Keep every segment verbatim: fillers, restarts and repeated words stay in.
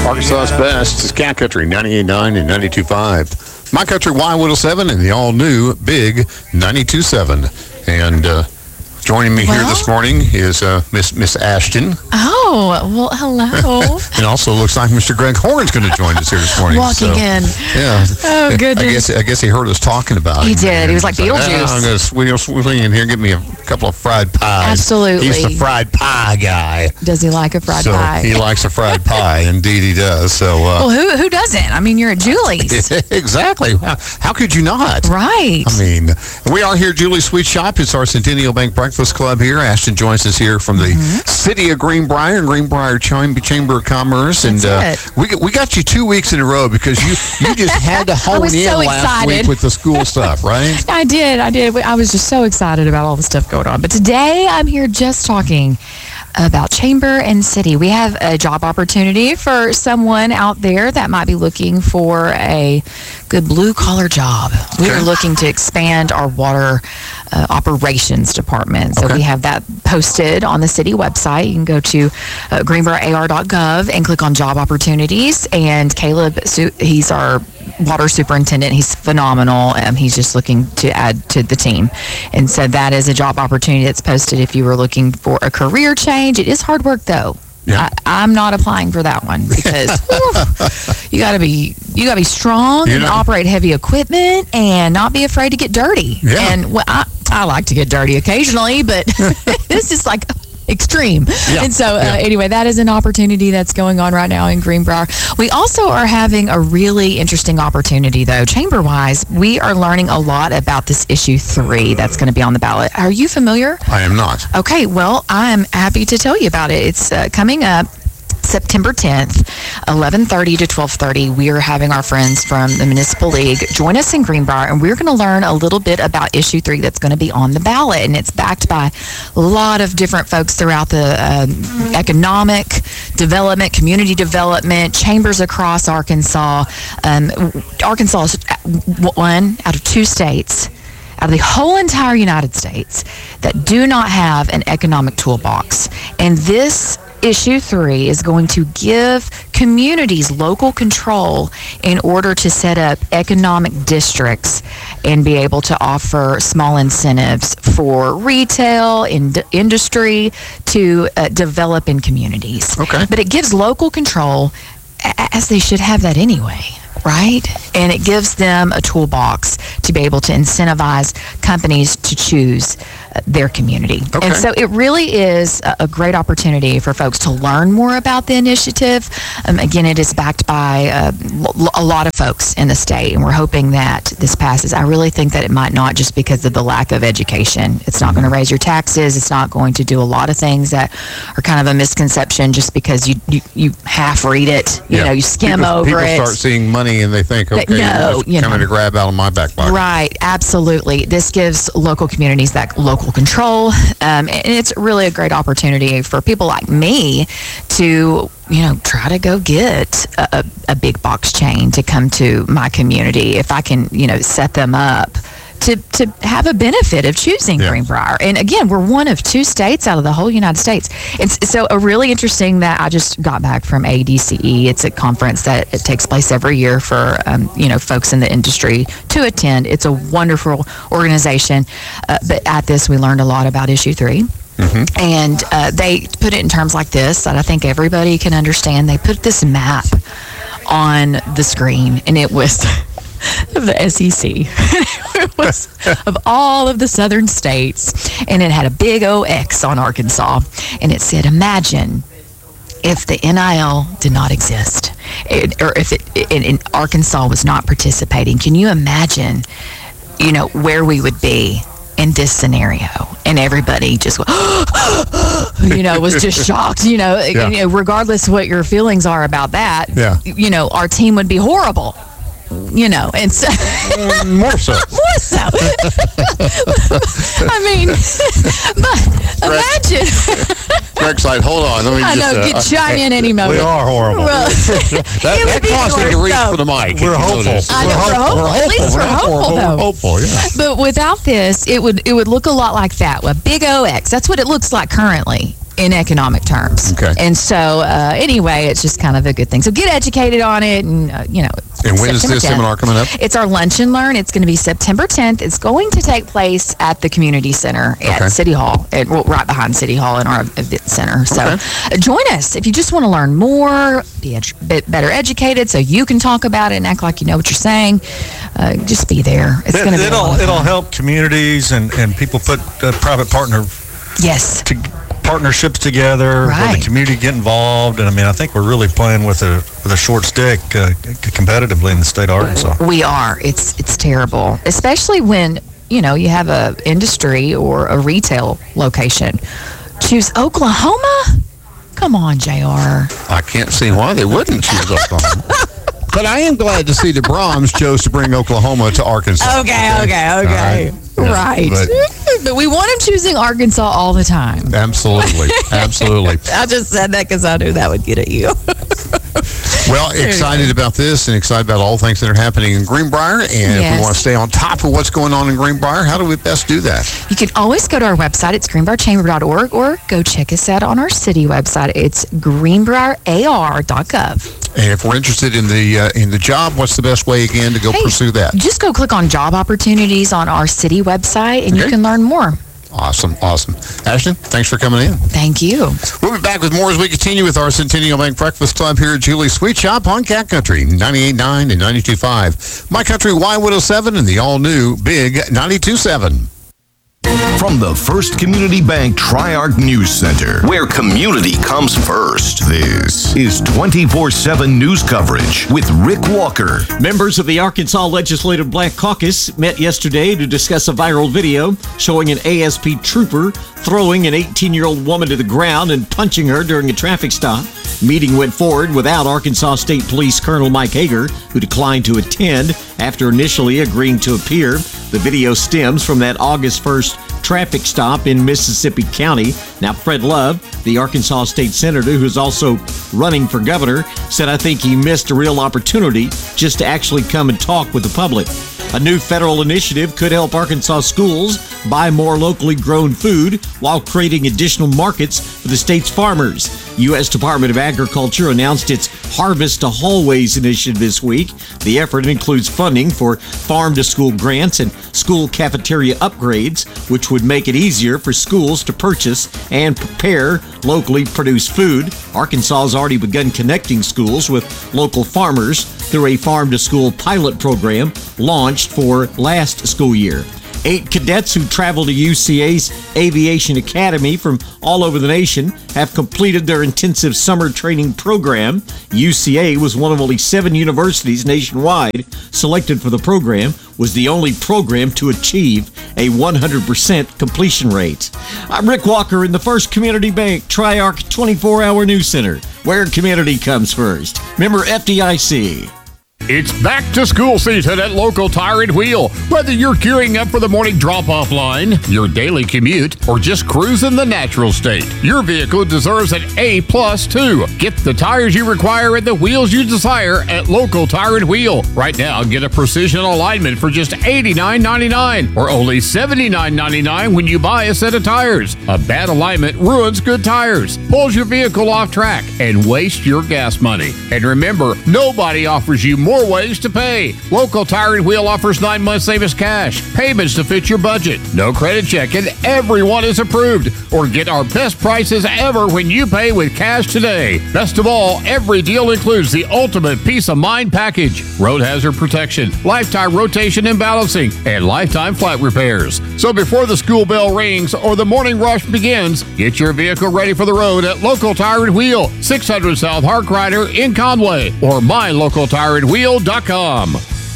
Arkansas's best is Cat Country ninety-eight point nine and ninety-two point five. My Country Y one oh seven and the all-new Big ninety-two point seven. And uh, joining me well, here this morning is uh, Miss Miss Ashton. Oh, well, hello. And also looks like Mister Greg Horn's going to join us here this morning. Walking so, in. Yeah. Oh, goodness. I guess I guess he heard us talking about it. He did. He was like Beetlejuice. Oh, I'm going to wheel swing in here, get me a couple of fried pies. Absolutely. He's the fried pie guy. Does he like a fried so pie? He likes a fried pie. Indeed, he does. So. Uh, well, who who doesn't? I mean, you're at Julie's. Exactly. How, how could you not? Right. I mean, we are here at Julie's Sweet Shop. It's our Centennial Bank Breakfast Club here. Ashton joins us here from the mm-hmm. city of Greenbrier, Greenbrier Chamber of Commerce. That's and uh, it. we we got you two weeks in a row because you, you just had to hone in so last excited. week with the school stuff, right? I did. I did. I was just so excited about all the stuff going on. But today I'm here just talking about Chamber and City. We have a job opportunity for someone out there that might be looking for a good blue-collar job. We Okay. are looking to expand our water uh, operations department. So Okay. we have that posted on the city website. You can go to uh, greenbrier a r dot gov and click on job opportunities. And Caleb, Su- he's our water superintendent. He's phenomenal. Um, he's just looking to add to the team. And so that is a job opportunity that's posted if you were looking for a career change. It is hard work, though. Yeah. I, I'm not applying for that one because whew, you got to be you got to be strong You and know- operate heavy equipment and not be afraid to get dirty. Yeah. And well, I, I like to get dirty occasionally, but this is like extreme. Yeah. And so uh, Yeah. anyway, that is an opportunity that's going on right now in Greenbrier. We also are having a really interesting opportunity, though. Chamber-wise, we are learning a lot about this issue three that's going to be on the ballot. Are you familiar? I am not. Okay, well, I'm happy to tell you about it. It's uh, coming up September tenth, eleven thirty to twelve thirty. We are having our friends from the Municipal League join us in Greenbrier, and we're going to learn a little bit about issue three that's going to be on the ballot. And it's backed by a lot of different folks throughout the um, economic development, community development, chambers across Arkansas. Um, Arkansas is one out of two states out of the whole entire United States that do not have an economic toolbox. And this issue three is going to give communities local control in order to set up economic districts and be able to offer small incentives for retail and industry to uh, develop in communities. Okay. But it gives local control, a- as they should have that anyway. Right? And it gives them a toolbox to be able to incentivize companies to choose uh, their community. Okay. And so it really is a, a great opportunity for folks to learn more about the initiative. Um, again, it is backed by uh, l- a lot of folks in the state, and we're hoping that this passes. I really think that it might not, just because of the lack of education. It's not going to raise your taxes. It's not going to do a lot of things that are kind of a misconception just because you, you, you half read it. You Yeah. know, you skim people, over people it. start seeing money and they think, okay, no, it's you coming know. to grab out of my back pocket. Right, absolutely. This gives local communities that local control, um, and it's really a great opportunity for people like me to, you know, try to go get a, a, a big box chain to come to my community if I can, you know, set them up to, to have a benefit of choosing Yeah. Greenbrier. And again, we're one of two states out of the whole United States. It's so a really interesting that I just got back from A D C E. It's a conference that it takes place every year for, um, you know, folks in the industry to attend. It's a wonderful organization. Uh, but at this, we learned a lot about issue three. Mm-hmm. And uh, they put it in terms like this that I think everybody can understand. They put this map on the screen, and it was of the S E C. It was of all of the southern states, and it had a big O X on Arkansas, and it said, imagine if the N I L did not exist, it, or if it, it, in Arkansas was not participating. Can you imagine, you know, where we would be in this scenario? And everybody just, you know, was just shocked, you know, Yeah. you know, regardless of what your feelings are about that, Yeah. you know, our team would be horrible. You know, and so Um, more so. more so. I mean, but imagine. Greg's like, hold on. Let me I just, know, uh, get chime in any moment. We are horrible. Well, that it would that be caused me to worse, reach though. for the mic. We're if you hopeful. notice. I know, we're hopeful. At least we're hopeful, though. Hopeful, yeah. But without this, it would it would look a lot like that. A big O X. That's what it looks like currently. in economic terms. Okay. And so, uh, anyway, it's just kind of a good thing. So get educated on it, and uh, you know. And when is September this tenth. seminar coming up? It's our Lunch and Learn. It's going to be September tenth. It's going to take place at the Community Center at Okay. City Hall, at, well, right behind City Hall in our event center. So Okay. uh, join us if you just want to learn more, be edu- bit better educated, so you can talk about it and act like you know what you're saying. Uh, just be there. It's It, going to be. a it'll lot of it'll fun. help communities and, and people put uh, private partner Yes. to, partnerships together, where Right. the community get involved, and I mean I think we're really playing with a with a short stick uh, competitively in the state of Arkansas. We are. It's it's terrible, especially when you know you have a industry or a retail location. Choose Oklahoma. Come on, J R. I can't see why they wouldn't choose Oklahoma. But I am glad to see the Brahms chose to bring Oklahoma to Arkansas. Okay, okay, okay. All Right. But But we want him choosing Arkansas all the time. absolutely, absolutely. I just said that because I knew that would get at you. Well, excited about this and excited about all things that are happening in Greenbrier. And if Yes. we want to stay on top of what's going on in Greenbrier, how do we best do that? You can always go to our website. It's greenbrier chamber dot org, or go check us out on our city website. It's greenbrier A R dot gov. And if we're interested in the uh, in the job, what's the best way again to go Hey, pursue that? Just go click on job opportunities on our city website, and you Okay. can learn more. Awesome, awesome. Ashton, thanks for coming in. Thank you. We'll be back with more as we continue with our Centennial Bank Breakfast Club here at Julie's Sweet Shop on Cat Country, ninety-eight point nine and ninety-two point five. My Country Y one oh seven and the all-new Big ninety-two point seven. From the First Community Bank Triarch News Center, where community comes first. This is twenty-four seven news coverage with Rick Walker. Members of the Arkansas Legislative Black Caucus met yesterday to discuss a viral video showing an A S P trooper throwing an eighteen-year-old woman to the ground and punching her during a traffic stop. Meeting went forward without Arkansas State Police Colonel Mike Hager, who declined to attend after initially agreeing to appear. The video stems from that August first traffic stop in Mississippi County. Now, Fred Love, the Arkansas State Senator, who's also running for governor, said, "I think he missed a real opportunity just to actually come and talk with the public." A new federal initiative could help Arkansas schools buy more locally grown food while creating additional markets for the state's farmers. U S Department of Agriculture announced its Harvest to Hallways initiative this week. The effort includes funding for farm-to-school grants and school cafeteria upgrades, which would make it easier for schools to purchase and prepare locally produced food. Arkansas has already begun connecting schools with local farmers through a farm-to-school pilot program launched for last school year. Eight cadets who travel to U C A's Aviation Academy from all over the nation have completed their intensive summer training program. U C A was one of only seven universities nationwide selected for the program, was the only program to achieve a one hundred percent completion rate. I'm Rick Walker in the First Community Bank Triarch twenty-four hour News Center, where community comes first. Member F D I C. It's back to school season at Local Tire and Wheel. Whether you're gearing up for the morning drop-off line, your daily commute, or just cruising the natural state, your vehicle deserves an A plus too. Get the tires you require and the wheels you desire at Local Tire and Wheel. Right now, get a precision alignment for just eighty-nine ninety-nine or only seventy-nine ninety-nine when you buy a set of tires. A bad alignment ruins good tires, pulls your vehicle off track, and wastes your gas money. And remember, nobody offers you more ways to pay. Local Tire and Wheel offers nine months Save Us Cash, payments to fit your budget, no credit check, and everyone is approved. Or get our best prices ever when you pay with cash today. Best of all, every deal includes the ultimate peace of mind package: road hazard protection, lifetime rotation and balancing, and lifetime flat repairs. So before the school bell rings or the morning rush begins, get your vehicle ready for the road at Local Tire and Wheel, six hundred South Harkrider in Conway, or my local tire and wheel dot com.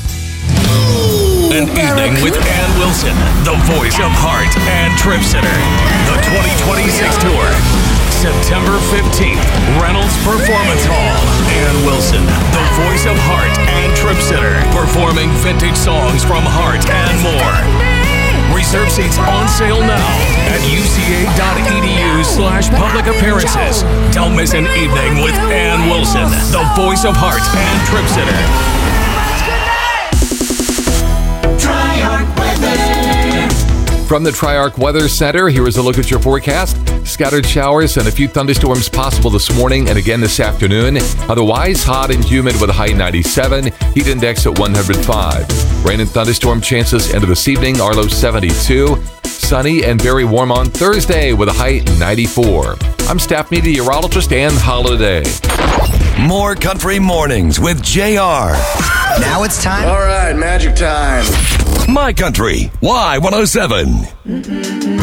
An evening with Ann Wilson, the voice of Heart and Trip Center. The twenty twenty-six tour. September fifteenth, Reynolds Performance Hall. Ann Wilson, the voice of Heart and Trip Center, performing vintage songs from Heart and more. Reserve seats on sale now at uca.edu slash public appearances. Don't miss an evening with Ann Wilson, the voice of Heart and Trip Center. From the Triarch Weather Center, here is a look at your forecast. scattered showers and a few thunderstorms possible this morning and again this afternoon. Otherwise, hot and humid with a high ninety-seven, heat index at one hundred five. Rain and thunderstorm chances into this evening, our low seventy-two. Sunny and very warm on Thursday with a high ninety-four. I'm staff meteorologist Ann Holiday. More Country Mornings with J R. Now it's time. All right, magic time. My Country, Y one oh seven.